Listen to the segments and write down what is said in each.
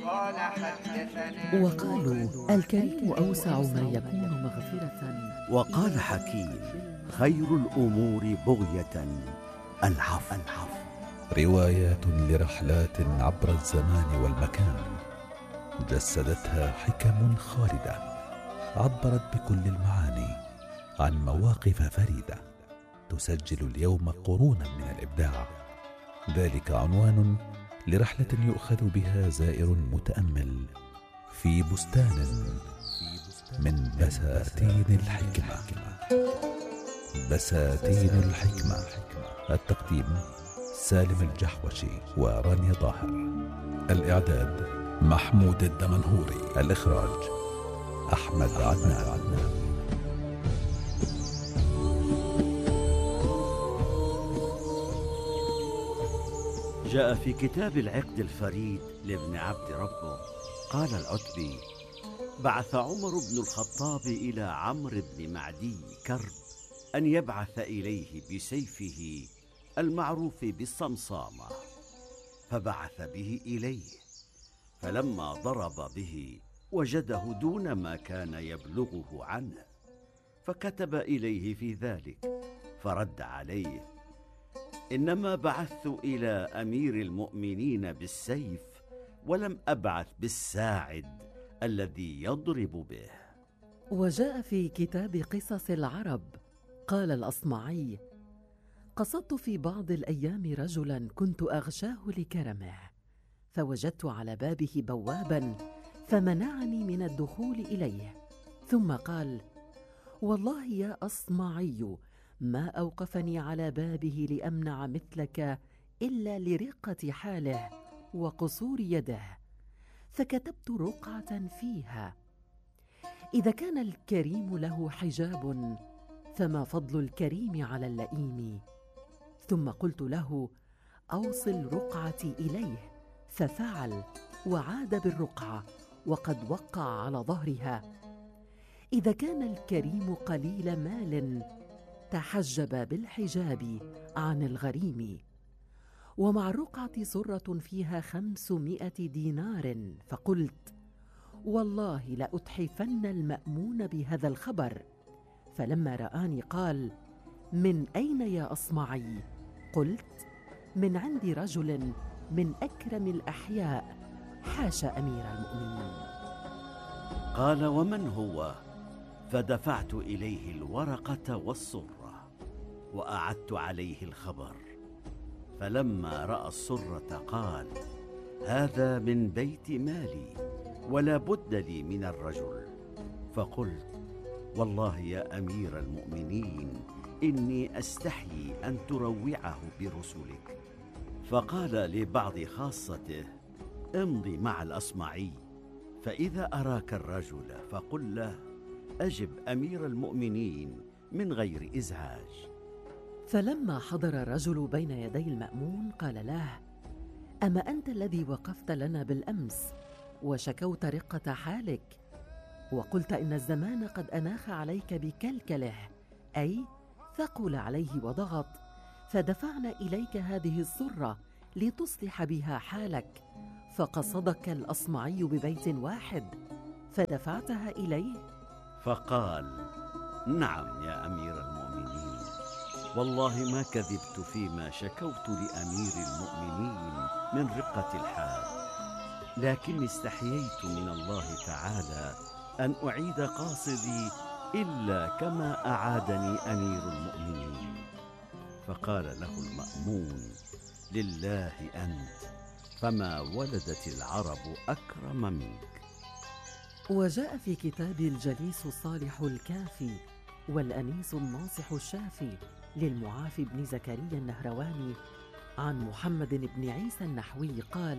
قال حدثنا. وقالوا الكريم أوسع ما يكون مغفرة. وقال حكيم خير الأمور بغية العفو. روايات لرحلات عبر الزمان والمكان، جسدتها حكم خالدة، عبرت بكل المعاني عن مواقف فريدة، تسجل اليوم قرونا من الإبداع. ذلك عنوان لرحلة يؤخذ بها زائر متأمل في بستان من بساتين الحكمة. بساتين الحكمة، التقديم سالم الجحوشي ورانيا ظاهر، الإعداد محمود الدمنهوري، الإخراج أحمد عدنان. جاء في كتاب العقد الفريد لابن عبد ربه، قال العتبي: بعث عمر بن الخطاب إلى عمرو بن معدي كرب أن يبعث إليه بسيفه المعروف بالصمصامة، فبعث به إليه، فلما ضرب به وجده دون ما كان يبلغه عنه، فكتب إليه في ذلك، فرد عليه: إنما بعثت إلى أمير المؤمنين بالسيف، ولم أبعث بالساعد الذي يضرب به. وجاء في كتاب قصص العرب، قال الأصمعي: قصدت في بعض الأيام رجلا كنت أغشاه لكرمه، فوجدت على بابه بوابا فمنعني من الدخول إليه، ثم قال: والله يا أصمعي ما أوقفني على بابه لأمنع مثلك إلا لرقة حاله وقصور يده، فكتبت رقعة فيها: إذا كان الكريم له حجاب فما فضل الكريم على اللئيم. ثم قلت له: أوصل رقعتي إليه، ففعل وعاد بالرقعة وقد وقع على ظهرها: إذا كان الكريم قليل مال تحجب بالحجاب عن الغريم. ومع الرقعة سرة فيها 500 دينار، فقلت: والله لأتحفن المأمون بهذا الخبر. فلما رآني قال: من أين يا أصمعي؟ قلت: من عند رجل من أكرم الأحياء، حاشا أمير المؤمنين. قال: ومن هو؟ فدفعت إليه الورقة والصرة، وأعدت عليه الخبر، فلما رأى الصرة قال: هذا من بيت مالي، ولا بد لي من الرجل. فقلت: والله يا أمير المؤمنين إني أستحيي أن تروعه برسلك. فقال لبعض خاصته: امضي مع الأصمعي، فإذا أراك الرجل فقل له: أجب أمير المؤمنين من غير إزعاج. فلما حضر الرجل بين يدي المأمون قال له: أما أنت الذي وقفت لنا بالأمس وشكوت رقة حالك، وقلت إن الزمان قد أناخ عليك بكلكله، أي ثقل عليه وضغط، فدفعنا إليك هذه السرة لتصلح بها حالك، فقصدك الأصمعي ببيت واحد فدفعتها إليه؟ فقال: نعم يا أمير المؤمنين، والله ما كذبت فيما شكوت لأمير المؤمنين من رقة الحال، لكني استحييت من الله تعالى أن أعيد قاصدي إلا كما أعادني أمير المؤمنين. فقال له المأمون: لله أنت، فما ولدت العرب أكرم منك. وجاء في كتاب الجليس الصالح الكافي والأنيس الناصح الشافي للمعافي بن زكريا النهرواني عن محمد بن عيسى النحوي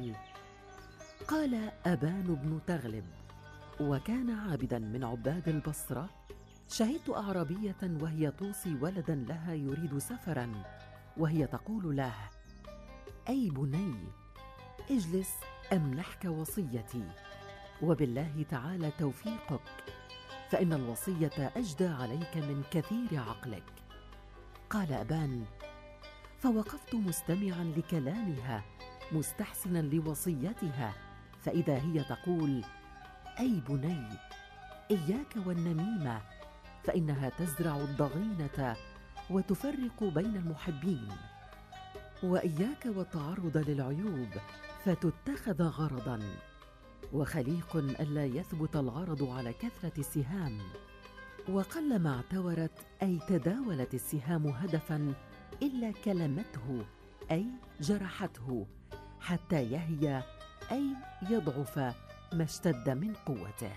قال أبان بن تغلب، وكان عابدا من عباد البصرة: شهدت أعرابية وهي توصي ولدا لها يريد سفرا، وهي تقول له: أي بني اجلس أمنحك وصيتي، وبالله تعالى توفيقك، فإن الوصية أجدى عليك من كثير عقلك. قال أبان: فوقفت مستمعا لكلامها مستحسنا لوصيتها، فإذا هي تقول: أي بني، إياك والنميمة، فإنها تزرع الضغينة وتفرق بين المحبين، وإياك والتعرض للعيوب فتتخذ غرضاً، وخليق ألا يثبت الغرض على كثرة السهام، وقلما اعتورت أي تداولت السهام هدفاً إلا كلمته أي جرحته حتى يهيا أي يضعف ما اشتد من قوته.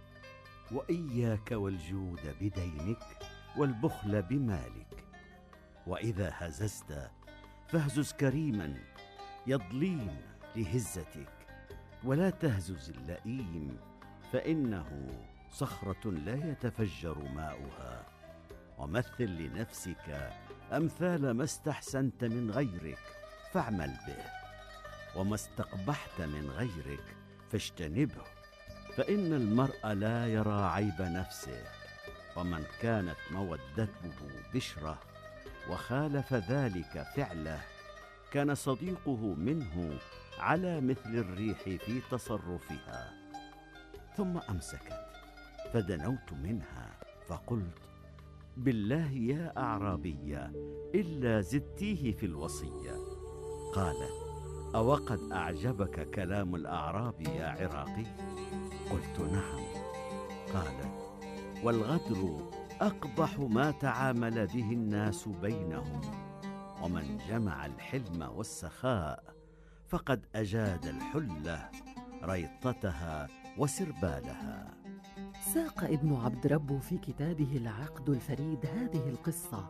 وإياك والجود بدينك والبخل بمالك، وإذا هززت فاهزز كريما يضلين لهزتك، ولا تهزز اللئيم فإنه صخرة لا يتفجر ماؤها. ومثل لنفسك أمثال ما استحسنت من غيرك فاعمل به، وما استقبحت من غيرك فاجتنبه، فإن المرء لا يرى عيب نفسه. ومن كانت مودته بشرة وخالف ذلك فعله كان صديقه منه على مثل الريح في تصرفها. ثم أمسكت، فدنوت منها فقلت: بالله يا أعرابية إلا زدتيه في الوصية. قالت: أوقد أعجبك كلام الأعراب يا عراقي؟ قلت: نعم. قالت: والغدر أقبح ما تعامل به الناس بينهم، ومن جمع الحلم والسخاء فقد أجاد الحلة ريطتها وسربالها. ساق ابن عبد ربه في كتابه العقد الفريد هذه القصة: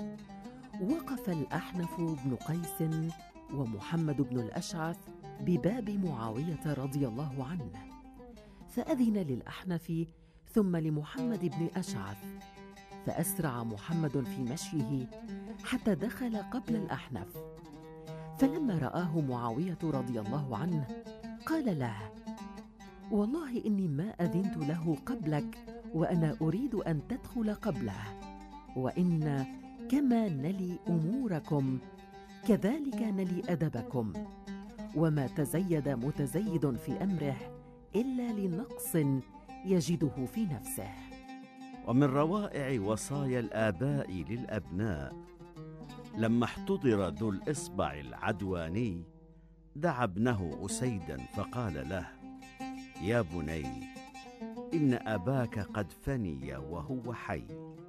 وقف الأحنف بن قيس ومحمد بن الأشعث بباب معاوية رضي الله عنه، فأذن للأحنف ثم لمحمد بن أشعث، فأسرع محمد في مشيه حتى دخل قبل الأحنف، فلما رآه معاوية رضي الله عنه قال له: والله إني ما أذنت له قبلك، وأنا أريد أن تدخل قبله، وإن كما نلي أموركم كذلك نلي أدبكم، وما تزيد متزيد في أمره إلا لنقص يجده في نفسه. ومن روائع وصايا الآباء للأبناء: لما احتضر ذو الإصبع العدواني دعا ابنه أسيدا فقال له: يا بني، إن أباك قد فني وهو حي،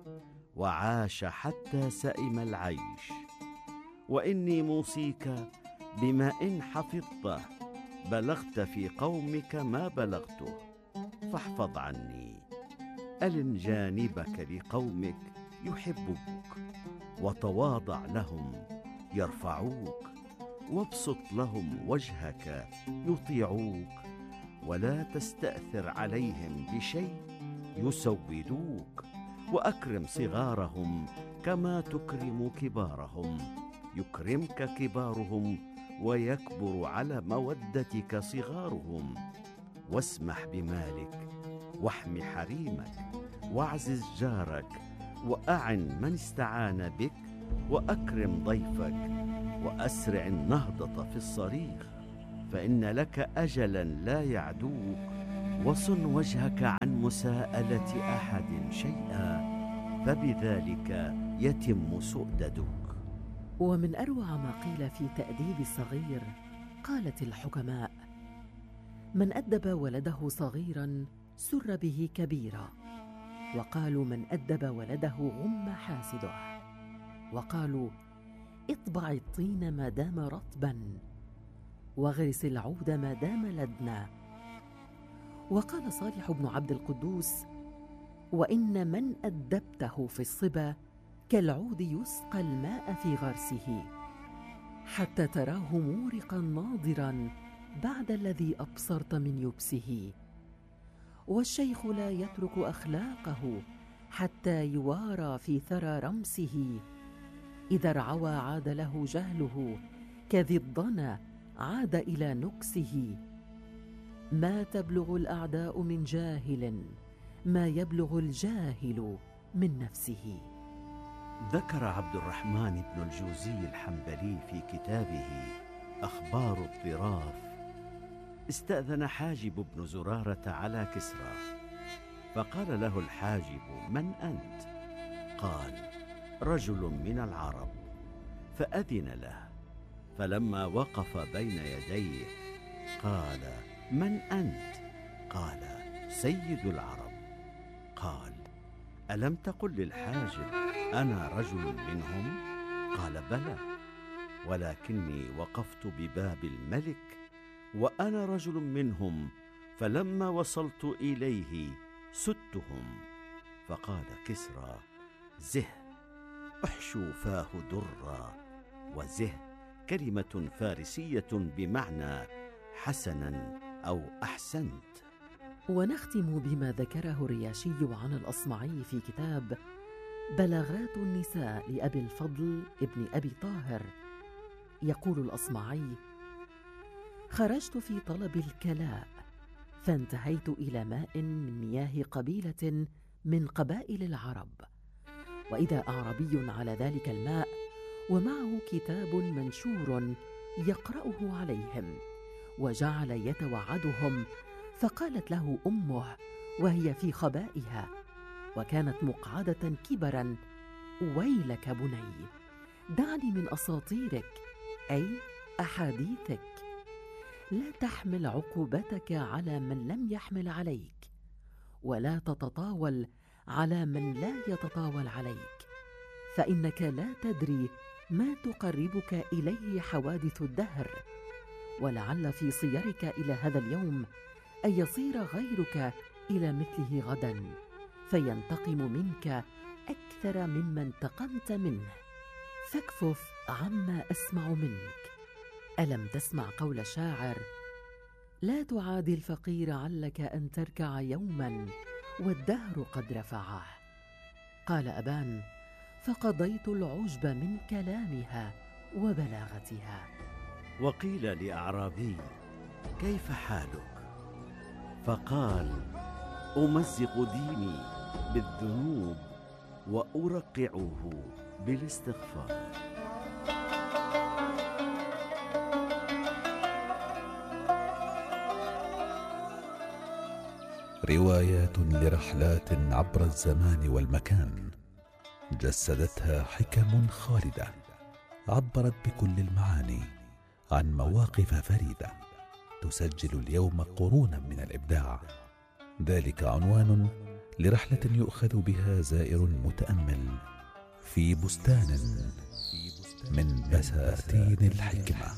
وعاش حتى سئم العيش، وإني موصيك بما إن حفظته بلغت في قومك ما بلغته، فاحفظ عني. ألن جانبك لقومك يحبوك، وتواضع لهم يرفعوك، وابسط لهم وجهك يطيعوك، ولا تستأثر عليهم بشيء يسودوك، وأكرم صغارهم كما تكرم كبارهم، يكرمك كبارهم ويكبر على مودتك صغارهم. واسمح بمالك، واحم حريمك، واعزز جارك، وأعن من استعان بك، وأكرم ضيفك، وأسرع النهضة في الصريخ، فإن لك أجلا لا يعدوك، وصن وجهك عن مساءلة أحد شيئا، فبذلك يتم سؤددك. ومن أروع ما قيل في تأديب الصغير قالت الحكماء: من أدب ولده صغيرا سر به كبيرا، وقالوا من أدب ولده غم حاسده، وقالوا اطبع الطين ما دام رطبا، واغرس العود ما دام لدنا. وقال صالح بن عبد القدوس: وإن من أدبته في الصبا كالعود يسقى الماء في غرسه، حتى تراه مورقا ناضرا بعد الذي أبصرت من يبسه. والشيخ لا يترك أخلاقه حتى يوارى في ثرى رمسه، إذا ارعوى عاد له جهله، كذي الضنا عاد إلى نكسه. ما تبلغ الأعداء من جاهل، ما يبلغ الجاهل من نفسه. ذكر عبد الرحمن بن الجوزي الحنبلي في كتابه أخبار الطراف استأذن حاجب بن زرارة على كسرى، فقال له الحاجب: من أنت؟ قال: رجل من العرب. فأذن له، فلما وقف بين يديه قال: من أنت؟ قال: سيد العرب. قال: ألم تقل للحاجب أنا رجل منهم؟ قال: بلى، ولكني وقفت بباب الملك وأنا رجل منهم، فلما وصلت إليه سدتهم. فقال كسرى: زه، احشو فاه درا. وزه كلمة فارسية بمعنى حسنا أو أحسنت. ونختم بما ذكره الرياشي عن الأصمعي في كتاب بلاغات النساء لأبي الفضل ابن أبي طاهر. يقول الأصمعي: خرجت في طلب الكلاء، فانتهيت إلى ماء من مياه قبيلة من قبائل العرب، وإذا أعربي على ذلك الماء ومعه كتاب منشور يقرأه عليهم، وجعل يتوعدهم. فقالت له أمه وهي في خبائها وكانت مقعدة كبرا: ويلك بني، دعني من أساطيرك، أي أحاديثك، لا تحمل عقوبتك على من لم يحمل عليك، ولا تتطاول على من لا يتطاول عليك، فإنك لا تدري ما تقربك إليه حوادث الدهر، ولعل في صيرك إلى هذا اليوم أن يصير غيرك إلى مثله غدا، فينتقم منك أكثر مما انتقمت منه، فاكفف عما أسمع منك. ألم تسمع قول الشاعر: لا تعادي الفقير علك أن تركع يوما والدهر قد رفعه. قال أبان: فقضيت العجب من كلامها وبلاغتها. وقيل لأعرابي: كيف حالك؟ فقال: أمزق ديني بالذنوب وأرقعه بالاستغفار. روايات لرحلات عبر الزمان والمكان، جسدتها حكم خالدة، عبرت بكل المعاني عن مواقف فريدة، تسجل اليوم قرونا من الإبداع. ذلك عنوان لرحلة يؤخذ بها زائر متأمل في بستان من بساتين الحكمة.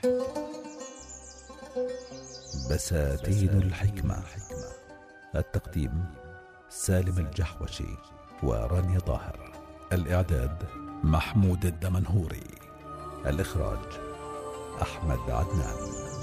بساتين الحكمة. التقديم: سالم الجحوشي ورانيا طاهر. الإعداد: محمود الدمنهوري. الإخراج: أحمد عدنان.